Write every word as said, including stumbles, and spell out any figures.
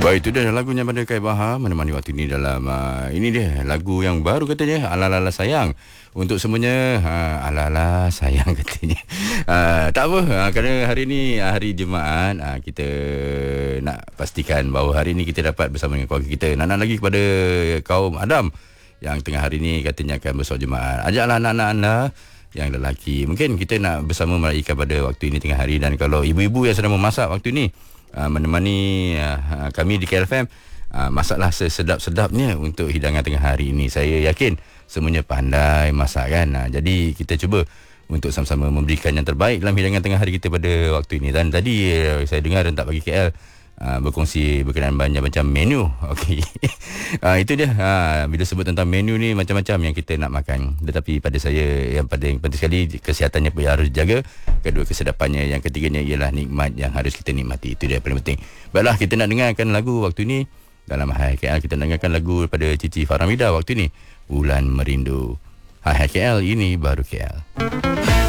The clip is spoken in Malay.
Baik, itu dia lagunya pada Kai Bahar menemani waktu ini dalam uh, ini dia lagu yang baru katanya, Ala-ala sayang. Untuk semuanya, uh, ala-ala sayang katanya. Uh, tak apa, uh, kerana hari ini hari Jumaat, uh, kita nak pastikan bahawa hari ini kita dapat bersama dengan keluarga kita. Nak-nak lagi kepada kaum Adam yang tengah hari ini katanya akan bersolat Jumaat. Ajaklah anak-anak anda yang lelaki. Mungkin kita nak bersama meraihkan pada waktu ini tengah hari. Dan kalau ibu-ibu yang sedang memasak waktu ini, Uh, menemani uh, kami di K L F M, uh, masaklah sesedap-sedapnya untuk hidangan tengah hari ini. Saya yakin semuanya pandai masak kan. Uh, jadi kita cuba untuk sama-sama memberikan yang terbaik dalam hidangan tengah hari kita pada waktu ini. Dan tadi uh, saya dengar Rentak Pagi K L uh, berkongsi berkenaan banyak macam menu. Okey. uh, itu dia. Uh, bila sebut tentang menu ni, macam-macam yang kita nak makan. Tetapi pada saya yang paling penting sekali, kesihatannya pun harus dijaga. Kedua, kesedapannya. Yang ketiganya ialah nikmat yang harus kita nikmati. Itu dia yang paling penting. Baiklah, kita nak dengarkan lagu waktu ini. Dalam Hai K L, kita nak dengarkan lagu daripada Cici Farhamida waktu ini, Bulan Merindu. Hai K L, ini baru K L.